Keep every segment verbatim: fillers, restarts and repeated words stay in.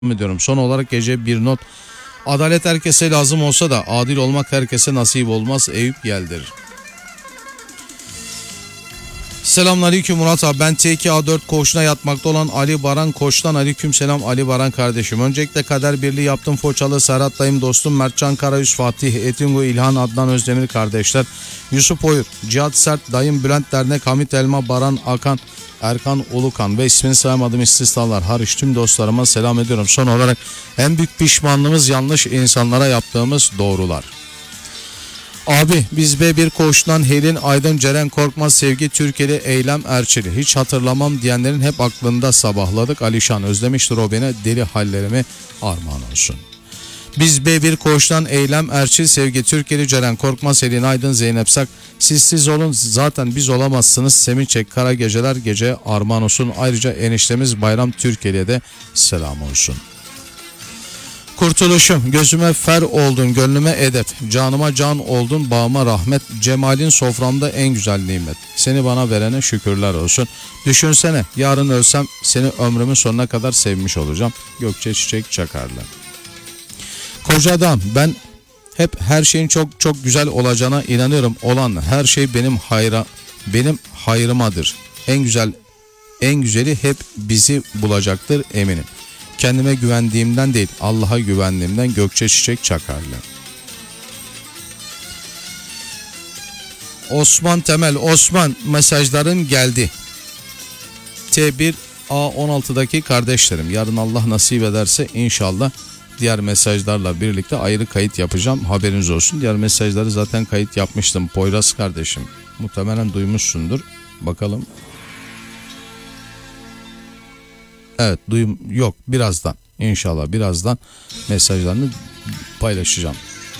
ediyorum. Son olarak gece bir not. Adalet herkese lazım olsa da adil olmak herkese nasip olmaz. Eyüp Yeldir. Selamünaleyküm Murat abi. Ben T iki A dört koğuşuna yatmakta olan Ali Baran Koç'tan aleyküm selam Ali Baran kardeşim. Öncelikle kader birliği yaptım. Foçalı Serhat dayım dostum Mertcan Karayüz, Fatih Etingu, İlhan Adnan Özdemir kardeşler. Yusuf Oyur, Cihat Sert dayım, Bülent Dernek, Hamit Elma, Baran Akan, Erkan Ulukan ve ismini saymadığım istisnalar hariç tüm dostlarıma selam ediyorum. Son olarak en büyük pişmanlığımız yanlış insanlara yaptığımız doğrular. Abi biz B bir koğuştan Helin Aydın, Ceren Korkmaz, Sevgi Türkeli, Eylem Erçeli. Hiç hatırlamam diyenlerin hep aklında sabahladık. Alişan özlemiştir o beni, deli hallerimi armağan olsun. Biz B bir koğuştan Eylem Erçil, Sevgi Türkeli, Ceren Korkmaz, Helin Aydın, Zeynep Sak. Siz siz olun, zaten biz olamazsınız. Semih Çek, Kara Geceler gece armağan olsun. Ayrıca eniştemiz Bayram Türkeli'ye de selam olsun. Kurtuluşum, gözüme fer oldun, gönlüme edep, canıma can oldun, bağıma rahmet, cemalin soframda en güzel nimet. Seni bana verene şükürler olsun. Düşünsene, yarın ölsem seni ömrümün sonuna kadar sevmiş olacağım. Gökçe Çiçek Çakarlı. Koca adam, ben hep her şeyin çok çok güzel olacağına inanıyorum. Olan her şey benim hayra, benim hayrımadır. En güzel, en güzeli hep bizi bulacaktır eminim. Kendime güvendiğimden değil, Allah'a güvendiğimden. Gökçe Çiçek Çakarlı. Osman Temel, Osman mesajların geldi. T bir A on altıdaki kardeşlerim, yarın Allah nasip ederse inşallah diğer mesajlarla birlikte ayrı kayıt yapacağım, haberiniz olsun. Diğer mesajları zaten kayıt yapmıştım. Poyraz kardeşim muhtemelen duymuşsundur, bakalım. Evet duyum yok, birazdan inşallah birazdan mesajlarını paylaşacağım.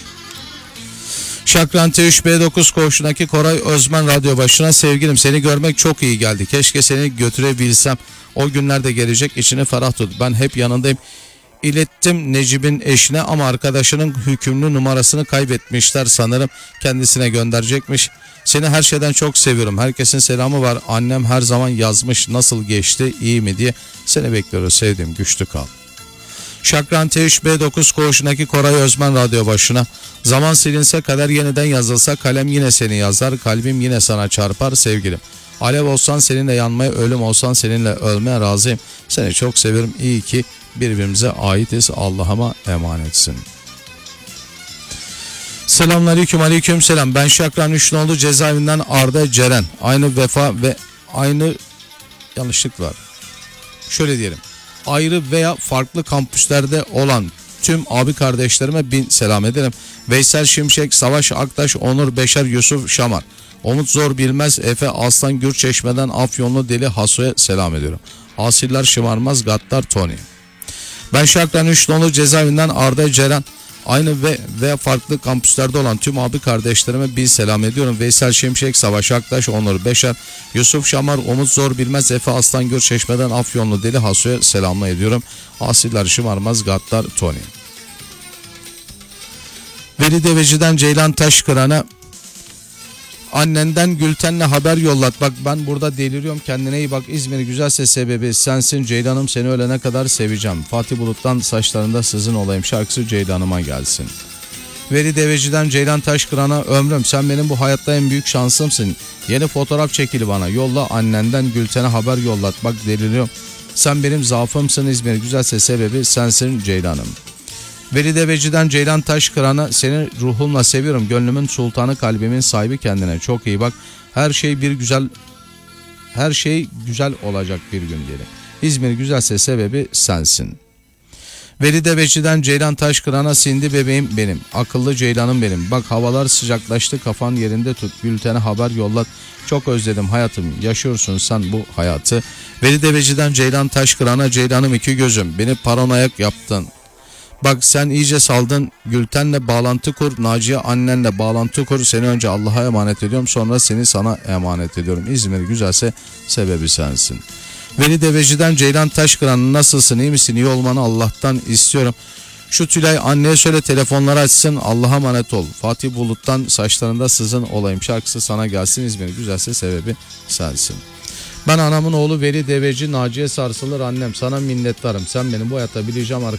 Şakran T üç B dokuz koğuşundaki Koray Özmen radyo başına, sevgilim seni görmek çok iyi geldi. Keşke seni götürebilsem. O günler de gelecek, içini ferah tut. Ben hep yanındayım. İlettim Necip'in eşine ama arkadaşının hükümlü numarasını kaybetmişler sanırım. Kendisine gönderecekmiş. Seni her şeyden çok seviyorum. Herkesin selamı var. Annem her zaman yazmış nasıl geçti, iyi mi diye. Seni bekliyoruz sevdiğim, güçlü kal. Şakran T üç B dokuz koğuşundaki Koray Özmen radyo başına. Zaman silinse, kader yeniden yazılsa, kalem yine seni yazar, kalbim yine sana çarpar sevgilim. Alev olsan seninle yanmaya, ölüm olsan seninle ölmeye razıyım. Seni çok seviyorum. İyi ki birbirimize aitiz. Allah'ıma emanetsin. Selamünaleyküm, aleyküm selam. Ben Şakran Üçnoğlu cezaevinden Arda Ceren. Aynı vefa ve aynı yanlışlık var. Şöyle diyelim. Ayrı veya farklı kampüslerde olan tüm abi kardeşlerime bin selam ederim. Veysel Şimşek, Savaş Aktaş, Onur Beşer, Yusuf Şamar, Umut Zor Bilmez, Efe Aslan Gürçeşme'den Afyonlu Deli Haso'ya selam ediyorum. Asiller Şımarmaz, Gattar Tony. Ben Şakran Üçnoğlu cezaevinden Arda Ceren. Aynı ve ve farklı kampüslerde olan tüm abi kardeşlerime bir selam ediyorum. Veysel Şimşek, Savaş Aktaş, Onur Beşer, Yusuf Şamar, Umut Zor Bilmez, Efe Aslan Gürçeşme'den Afyonlu Deli Haso'ya selamla ediyorum. Asiller Şımarmaz, Gattar Tony. Veli Deveci'den Ceylan Taşkıran'a, annenden Gülten'le haber yollat. Bak ben burada deliriyorum, kendine iyi bak. İzmir güzelse sebebi sensin Ceylan'ım, seni ölene kadar seveceğim. Fatih Bulut'tan saçlarında sızın olayım şarkısı Ceylan'ıma gelsin. Veli Deveci'den Ceylan Taşkıran'a, ömrüm sen benim bu hayatta en büyük şansımsın. Yeni fotoğraf çekili bana yolla, annenden Gülten'e haber yollat. Bak deliriyorum, sen benim zaafımsın. İzmir güzelse sebebi sensin Ceylan'ım. Veli Deveci'den Ceylan Taşkıran'a, seni ruhumla seviyorum. Gönlümün sultanı, kalbimin sahibi, kendine çok iyi bak. Her şey bir güzel, her şey güzel olacak bir gün diyelim. İzmir güzelse sebebi sensin. Veli Deveci'den Ceylan Taşkıran'a, sindi bebeğim benim. Akıllı Ceylan'ım benim. Bak havalar sıcaklaştı, kafan yerinde tut. Gülten'e haber yollat. Çok özledim hayatım. Yaşıyorsun sen bu hayatı. Veli Deveci'den Ceylan Taşkıran'a, Ceylan'ım iki gözüm. Beni paranoyak yaptın. Bak sen iyice saldın. Gülten'le bağlantı kur. Naciye annenle bağlantı kur. Seni önce Allah'a emanet ediyorum. Sonra seni sana emanet ediyorum. İzmir güzelse sebebi sensin. Veli Deveci'den Ceylan Taşkıran, nasılsın, iyi misin? İyi olmanı Allah'tan istiyorum. Şu Tülay anneye söyle telefonları açsın. Allah'a emanet ol. Fatih Bulut'tan saçlarında sızın olayım şarkısı sana gelsin. İzmir güzelse sebebi sensin. Ben anamın oğlu Veli Deveci, Naciye Sarsılır annem. Sana minnettarım. Sen benim bu hayatta bileceğim